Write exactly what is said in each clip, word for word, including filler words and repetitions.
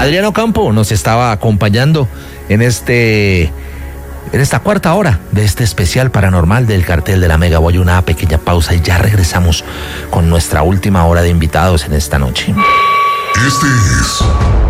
Adriano Campo nos estaba acompañando en este... en esta cuarta hora de este especial paranormal del Cartel de la Mega. Voy a una pequeña pausa y ya regresamos con nuestra última hora de invitados en esta noche. Este es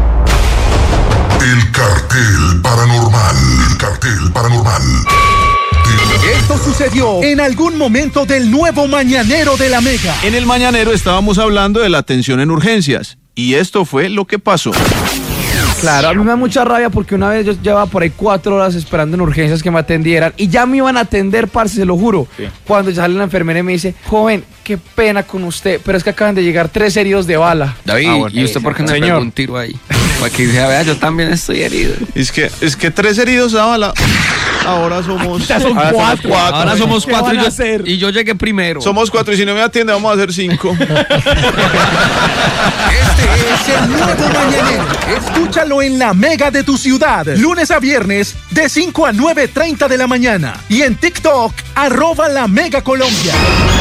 el Cartel Paranormal. El Cartel Paranormal. Esto sucedió en algún momento del nuevo Mañanero de la Mega. En el Mañanero estábamos hablando de la atención en urgencias y esto fue lo que pasó. Claro, a mí me da mucha rabia porque una vez yo llevaba por ahí cuatro horas esperando en urgencias que me atendieran y ya me iban a atender, parce, se lo juro. Sí. Cuando ya sale la enfermera y me dice, joven, qué pena con usted, pero es que acaban de llegar tres heridos de bala. David, ah, bueno, ¿y usted por qué no le pegó un tiro ahí? Para que diga, vea, yo también estoy herido. Es que, es que tres heridos a bala. Ahora somos... Ya son ahora cuatro. Somos cuatro. Ahora somos cuatro y yo, hacer? y yo llegué primero. Somos cuatro y si no me atiende vamos a hacer cinco. Este es el nuevo Mañanero. Escúchalo en la Mega de tu ciudad. Lunes a viernes de cinco a nueve treinta de la mañana. Y en TikTok, arroba la Mega Colombia.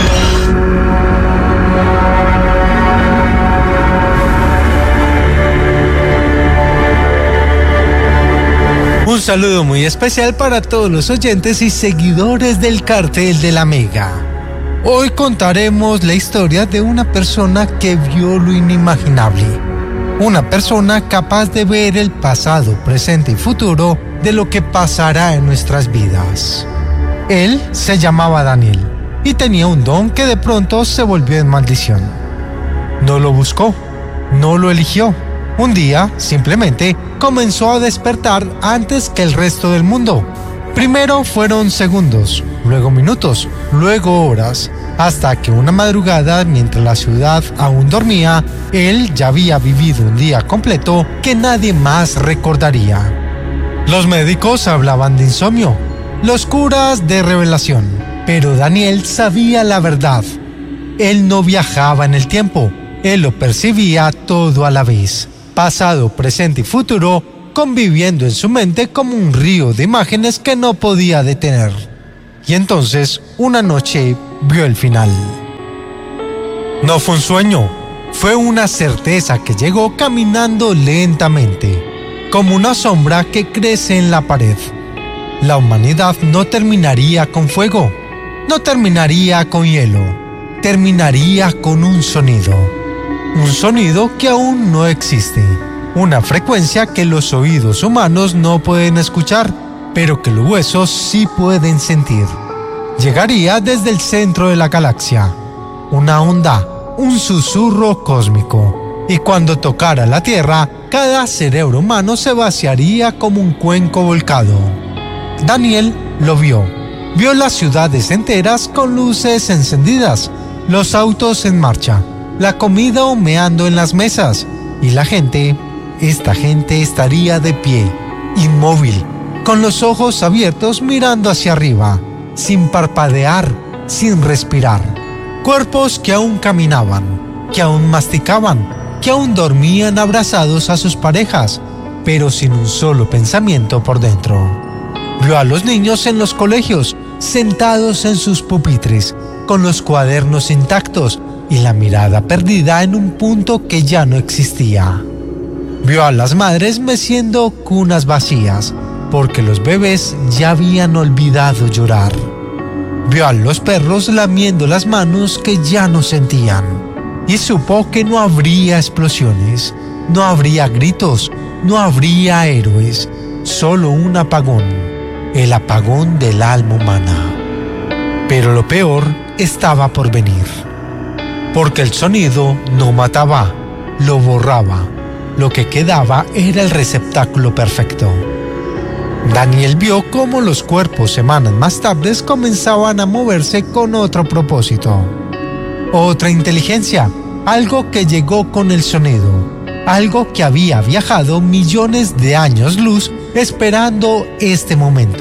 Un saludo muy especial para todos los oyentes y seguidores del Cartel de la Mega. Hoy contaremos la historia de una persona que vio lo inimaginable. Una persona capaz de ver el pasado, presente y futuro de lo que pasará en nuestras vidas. Él se llamaba Daniel y tenía un don que de pronto se volvió en maldición. No lo buscó, no lo eligió. Un día, simplemente, comenzó a despertar antes que el resto del mundo. Primero fueron segundos, luego minutos, luego horas, hasta que una madrugada, mientras la ciudad aún dormía, él ya había vivido un día completo que nadie más recordaría. Los médicos hablaban de insomnio, los curas de revelación, pero Daniel sabía la verdad. Él no viajaba en el tiempo, él lo percibía todo a la vez. Pasado, presente y futuro, conviviendo en su mente como un río de imágenes que no podía detener. Y entonces, una noche, vio el final. No fue un sueño, fue una certeza que llegó caminando lentamente, como una sombra que crece en la pared. La humanidad no terminaría con fuego, no terminaría con hielo, terminaría con un sonido. Un sonido que aún no existe, una frecuencia que los oídos humanos no pueden escuchar, pero que los huesos sí pueden sentir. Llegaría desde el centro de la galaxia, una onda, un susurro cósmico, y cuando tocara la Tierra, cada cerebro humano se vaciaría como un cuenco volcado. Daniel lo vio, vio las ciudades enteras con luces encendidas, los autos en marcha, la comida humeando en las mesas y la gente, esta gente estaría de pie, inmóvil, con los ojos abiertos mirando hacia arriba, sin parpadear, sin respirar. Cuerpos que aún caminaban, que aún masticaban, que aún dormían abrazados a sus parejas, pero sin un solo pensamiento por dentro. Vio a los niños en los colegios, sentados en sus pupitres, con los cuadernos intactos, y la mirada perdida en un punto que ya no existía. Vio a las madres meciendo cunas vacías, porque los bebés ya habían olvidado llorar. Vio a los perros lamiendo las manos que ya no sentían, y supo que no habría explosiones, no habría gritos, no habría héroes, solo un apagón, el apagón del alma humana. Pero lo peor estaba por venir. Porque el sonido no mataba, lo borraba. Lo que quedaba era el receptáculo perfecto. Daniel vio cómo los cuerpos semanas más tarde comenzaban a moverse con otro propósito. Otra inteligencia, algo que llegó con el sonido, algo que había viajado millones de años luz esperando este momento.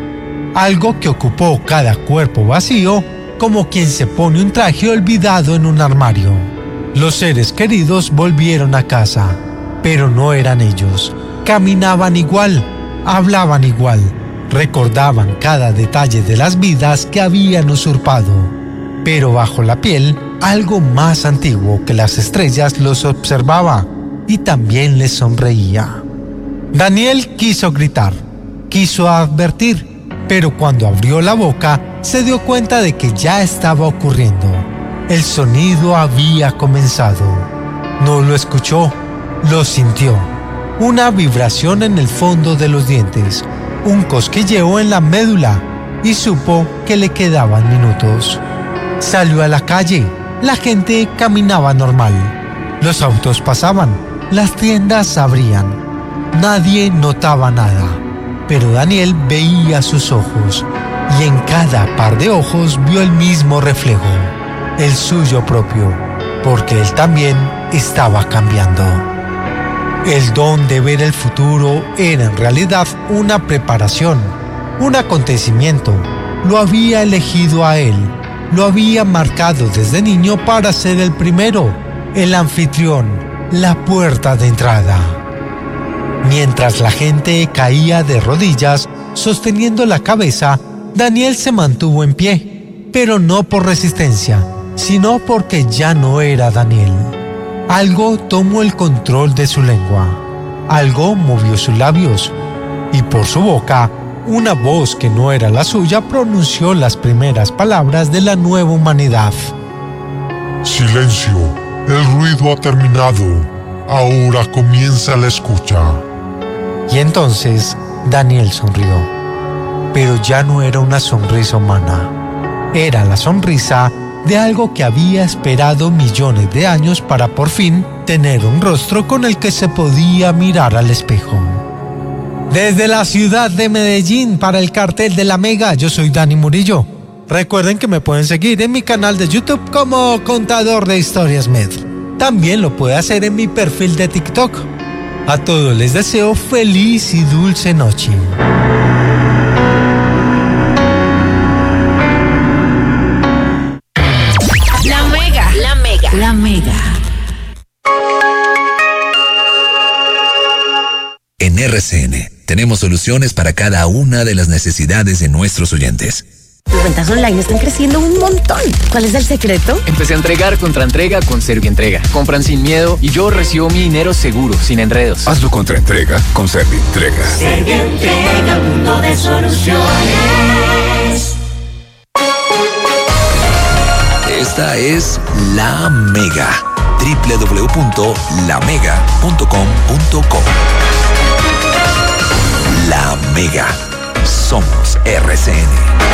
Algo que ocupó cada cuerpo vacío como quien se pone un traje olvidado en un armario. Los seres queridos volvieron a casa, pero no eran ellos. Caminaban igual, hablaban igual, recordaban cada detalle de las vidas que habían usurpado. Pero bajo la piel, algo más antiguo que las estrellas los observaba y también le sonreía. Daniel quiso gritar, quiso advertir, pero cuando abrió la boca se dio cuenta de que ya estaba ocurriendo. El sonido había comenzado. No lo escuchó, lo sintió. Una vibración en el fondo de los dientes, un cosquilleo en la médula, y supo que le quedaban minutos. Salió a la calle, la gente caminaba normal. Los autos pasaban, las tiendas abrían. Nadie notaba nada, pero Daniel veía sus ojos, y en cada par de ojos vio el mismo reflejo, el suyo propio, porque él también estaba cambiando. El don de ver el futuro era en realidad una preparación, un acontecimiento. Lo había elegido a él, lo había marcado desde niño para ser el primero, el anfitrión, la puerta de entrada. Mientras la gente caía de rodillas, sosteniendo la cabeza, Daniel se mantuvo en pie, pero no por resistencia, sino porque ya no era Daniel. Algo tomó el control de su lengua, algo movió sus labios, y por su boca, una voz que no era la suya pronunció las primeras palabras de la nueva humanidad. Silencio, el ruido ha terminado. Ahora comienza la escucha. Y entonces Daniel sonrió, pero ya no era una sonrisa humana. Era la sonrisa de algo que había esperado millones de años para por fin tener un rostro con el que se podía mirar al espejo. Desde la ciudad de Medellín para el Cartel de la Mega, yo soy Dani Murillo. Recuerden que me pueden seguir en mi canal de YouTube como Contador de Historias Med. También lo puede hacer en mi perfil de TikTok. A todos les deseo feliz y dulce noche. La Mega, la Mega, la Mega. En R C N tenemos soluciones para cada una de las necesidades de nuestros oyentes. Tus ventas online están creciendo un montón. ¿Cuál es el secreto? Empecé a entregar contra entrega con Servientrega. Compran sin miedo y yo recibo mi dinero seguro, sin enredos. Hazlo contra entrega con Servientrega. Servientrega, mundo de soluciones. Esta es La Mega. doble u doble u doble u punto la mega punto com punto co. La Mega. Somos R C N.